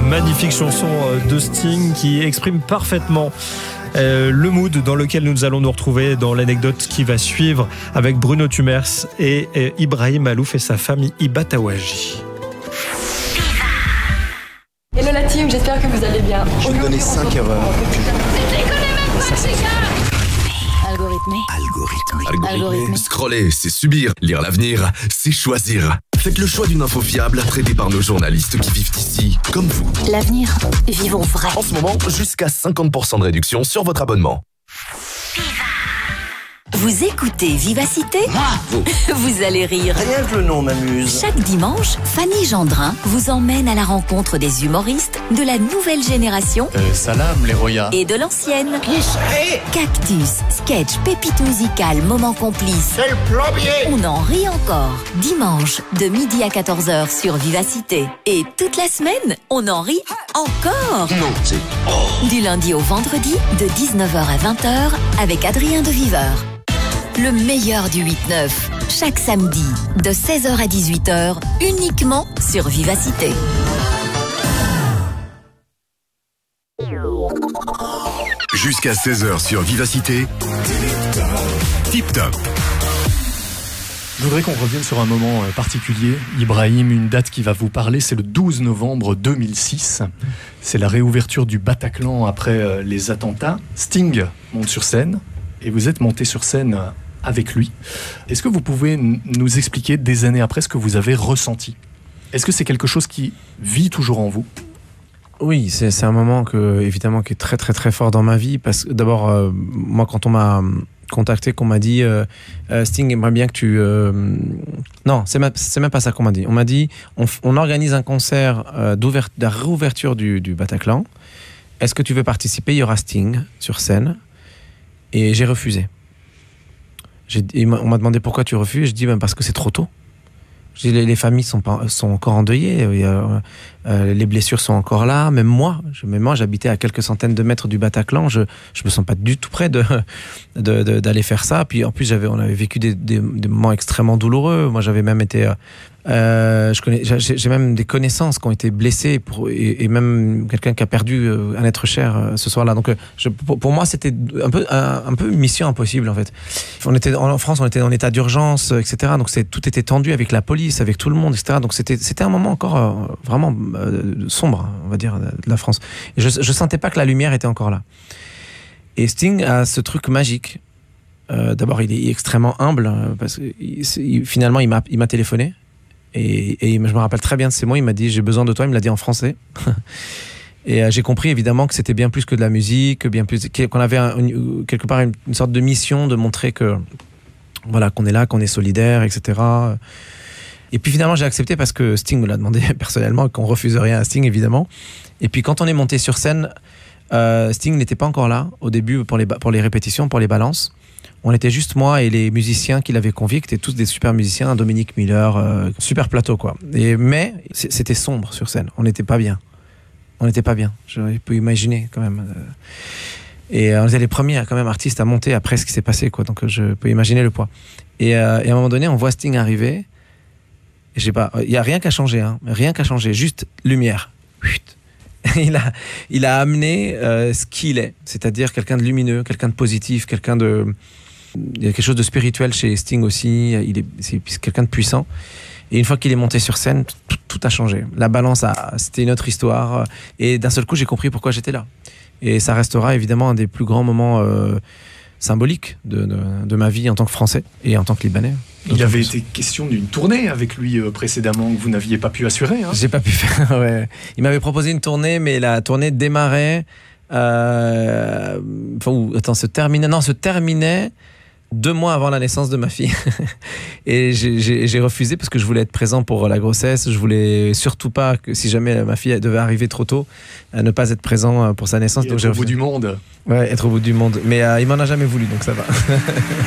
Magnifique chanson de Sting qui exprime parfaitement le mood dans lequel nous allons nous retrouver dans l'anecdote qui va suivre avec Bruno Tumers et Ibrahim Malouf et sa femme Iba Tawaji. Hello la team, j'espère que vous allez bien. Je vais donner 5 erreurs. Algorithmé. Scroller, c'est subir. Lire l'avenir, c'est choisir. Faites le choix d'une info fiable, traitée par nos journalistes qui vivent ici, comme vous. L'avenir, vivons vrai. En ce moment, jusqu'à 50% de réduction sur votre abonnement. Vous écoutez Vivacité ? Vous allez rire. Rien que le nom m'amuse. Chaque dimanche, Fanny Gendrin vous emmène à la rencontre des humoristes de la nouvelle génération Salam les Roya. et de l'ancienne. Cactus, sketch, pépite musicale, moment complice. C'est le plombier. On en rit encore. Dimanche, de midi à 14h sur Vivacité. Et toute la semaine, on en rit encore. Non, c'est... Du lundi au vendredi, de 19h à 20h, avec Adrien de Viveur. Le meilleur du 8-9, chaque samedi, de 16h à 18h, uniquement sur Vivacité. Jusqu'à 16h sur Vivacité. Tip Top. Je voudrais qu'on revienne sur un moment particulier. Ibrahim, une date qui va vous parler, c'est le 12 novembre 2006. C'est la réouverture du Bataclan après les attentats. Sting monte sur scène et vous êtes monté sur scène avec lui. Est-ce que vous pouvez nous expliquer des années après ce que vous avez ressenti ? Est-ce que c'est quelque chose qui vit toujours en vous ? Oui, c'est un moment évidemment qui est très très très fort dans ma vie parce que d'abord moi quand on m'a contacté, qu'on m'a dit Sting aimerait bien que tu non, c'est même pas ça qu'on m'a dit. On m'a dit on organise un concert de la réouverture du Bataclan. Est-ce que tu veux participer ? Il y aura Sting sur scène. Et j'ai refusé. On m'a demandé pourquoi tu refuses. Je dis parce que c'est trop tôt. Les familles sont encore endeuillées. Les blessures sont encore là. Même moi, j'habitais à quelques centaines de mètres du Bataclan. Je me sens pas du tout prêt d'aller faire ça. Puis en plus, on avait vécu des moments extrêmement douloureux. Moi, j'avais même été... j'ai même des connaissances qui ont été blessées et même quelqu'un qui a perdu un être cher ce soir-là. Donc, pour moi, c'était un peu mission impossible en fait. En France, on était en état d'urgence, etc. Donc, tout était tendu avec la police, avec tout le monde, etc. Donc, c'était un moment encore vraiment sombre, on va dire, de la France. Et je sentais pas que la lumière était encore là. Et Sting a ce truc magique. D'abord, il est extrêmement humble parce que finalement, il m'a téléphoné. Et je me rappelle très bien de ces mots, il m'a dit « j'ai besoin de toi », il me l'a dit en français. Et j'ai compris évidemment que c'était bien plus que de la musique, qu'on avait quelque part une sorte de mission de montrer que voilà, qu'on est là, qu'on est solidaire, etc. Et puis finalement j'ai accepté parce que Sting me l'a demandé personnellement, qu'on refuse rien à Sting évidemment. Et puis quand on est monté sur scène, Sting n'était pas encore là au début pour les répétitions, pour les balances. On était juste moi et les musiciens qu'il avait conviés, qui étaient tous des super musiciens, Dominique Miller, super plateau quoi. Mais c'était sombre sur scène, on n'était pas bien. Je peux imaginer quand même. Et on était les premiers quand même artistes à monter après ce qui s'est passé quoi. Donc je peux imaginer le poids. Et à un moment donné, on voit Sting arriver. Il y a rien qu'à changer, juste lumière. Il a amené ce qu'il est, c'est-à-dire quelqu'un de lumineux, quelqu'un de positif, il y a quelque chose de spirituel chez Sting aussi, c'est quelqu'un de puissant. Et une fois qu'il est monté sur scène, tout a changé. La balance, c'était une autre histoire. Et d'un seul coup, j'ai compris pourquoi j'étais là. Et ça restera évidemment un des plus grands moments symboliques de ma vie en tant que Français et en tant que Libanais. Il avait été question d'une tournée avec lui précédemment que vous n'aviez pas pu assurer. Hein. J'ai pas pu faire, ouais. Il m'avait proposé une tournée, mais la tournée démarrait... se terminait 2 mois avant la naissance de ma fille. Et j'ai refusé parce que je voulais être présent pour la grossesse. Je voulais surtout pas que si jamais ma fille devait arriver trop tôt, ne pas être présent pour sa naissance. Donc être au bout du monde. Ouais, être au bout du monde. Mais il m'en a jamais voulu, donc ça va.